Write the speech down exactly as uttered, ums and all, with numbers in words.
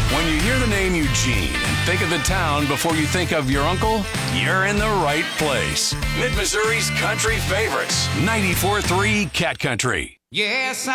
When you hear the name Eugene and think of the town before you think of your uncle, you're in the right place. Mid-Missouri's country favorites, ninety-four point three Cat Country. Yes,